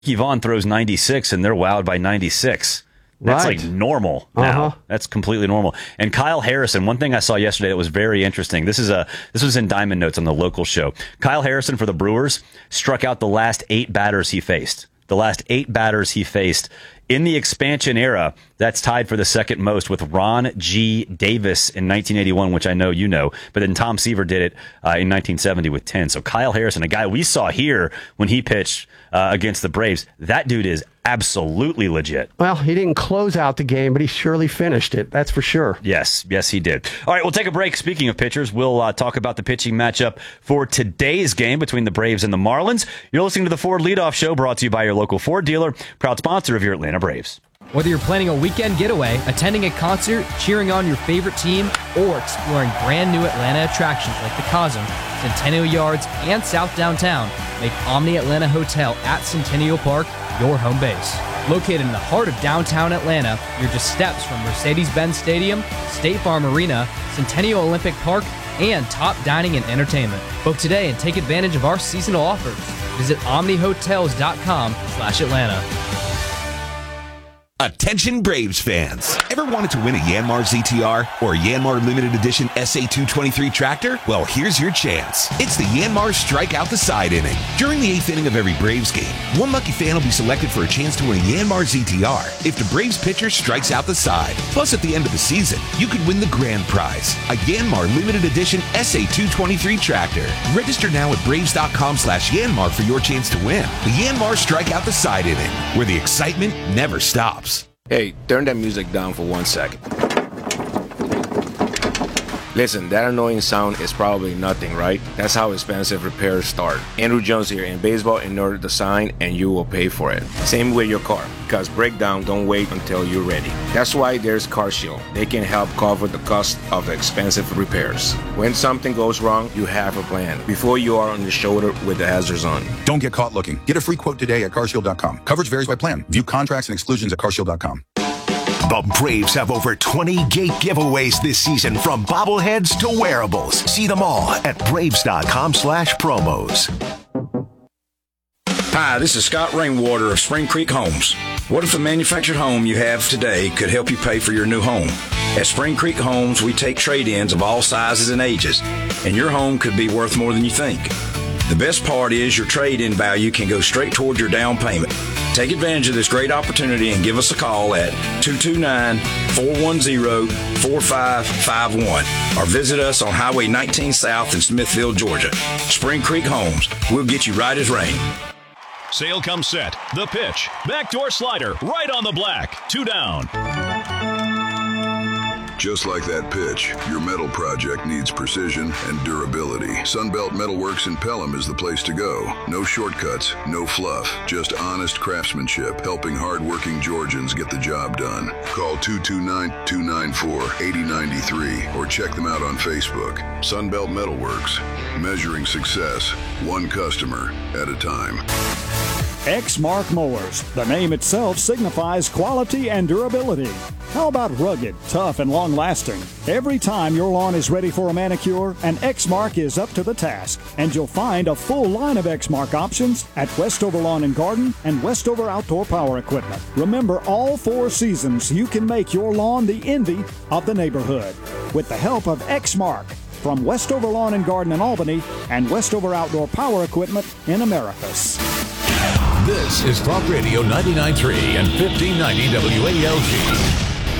Vaughn throws 96 and they're wowed by 96. That's like normal now. That's completely normal. And Kyle Harrison, one thing I saw yesterday that was very interesting. This was in Diamond Notes on the local show. Kyle Harrison for the Brewers struck out the last 8 batters he faced. The last 8 batters he faced in the expansion era. That's tied for the second most with Ron G. Davis in 1981, which I know you know. But then Tom Seaver did it in 1970 with 10. So Kyle Harrison, a guy we saw here when he pitched against the Braves, that dude is absolutely legit. Well, he didn't close out the game, but he surely finished it. That's for sure. Yes, he did. All right, we'll take a break. Speaking of pitchers, we'll talk about the pitching matchup for today's game between the Braves and the Marlins. You're listening to the Ford Leadoff Show, brought to you by your local Ford dealer, proud sponsor of your Atlanta Braves. Whether you're planning a weekend getaway, attending a concert, cheering on your favorite team, or exploring brand new Atlanta attractions like the Cosm, Centennial Yards, and South Downtown, make Omni Atlanta Hotel at Centennial Park your home base. Located in the heart of downtown Atlanta, you're just steps from Mercedes-Benz Stadium, State Farm Arena, Centennial Olympic Park, and top dining and entertainment. Book today and take advantage of our seasonal offers. Visit omnihotels.com/Atlanta. Attention Braves fans. Ever wanted to win a Yanmar ZTR or a Yanmar Limited Edition SA223 tractor? Well, here's your chance. It's the Yanmar Strike Out the Side inning. During the 8th inning of every Braves game, one lucky fan will be selected for a chance to win a Yanmar ZTR if the Braves pitcher strikes out the side. Plus, at the end of the season, you could win the grand prize, a Yanmar Limited Edition SA223 tractor. Register now at Braves.com/Yanmar for your chance to win the Yanmar Strike Out the Side inning, where the excitement never stops. Hey, turn that music down for 1 second. Listen, that annoying sound is probably nothing, right? That's how expensive repairs start. Andrew Jones here. In baseball, ignore the sign and you will pay for it. Same with your car, because breakdown don't wait until you're ready. That's why there's CarShield. They can help cover the cost of the expensive repairs. When something goes wrong, you have a plan before you are on the shoulder with the hazards on. Don't get caught looking. Get a free quote today at carshield.com. Coverage varies by plan. View contracts and exclusions at carshield.com. The Braves have over 20 gate giveaways this season, from bobbleheads to wearables. See them all at Braves.com/promos. Hi, this is Scott Rainwater of Spring Creek Homes. What if the manufactured home you have today could help you pay for your new home? At Spring Creek Homes, we take trade-ins of all sizes and ages, and your home could be worth more than you think. The best part is your trade-in value can go straight toward your down payment. Take advantage of this great opportunity and give us a call at 229-410-4551 or visit us on Highway 19 South in Smithville, Georgia. Spring Creek Homes. We'll get you right as rain. Sale comes set. The pitch. Backdoor slider. Right on the black. 2 down. Just like that pitch, your metal project needs precision and durability. Sunbelt Metalworks in Pelham is the place to go. No shortcuts, no fluff, just honest craftsmanship, helping hard-working Georgians get the job done. Call 229-294-8093 or check them out on Facebook. Sunbelt Metalworks, measuring success, one customer at a time. Exmark Mowers. The name itself signifies quality and durability. How about rugged, tough, and long-lasting? Every time your lawn is ready for a manicure, an Exmark is up to the task. And you'll find a full line of Exmark options at Westover Lawn and Garden and Westover Outdoor Power Equipment. Remember, all 4 seasons, you can make your lawn the envy of the neighborhood with the help of Exmark from Westover Lawn and Garden in Albany and Westover Outdoor Power Equipment in Americus. This is Talk Radio 99.3 and 1590 WALG.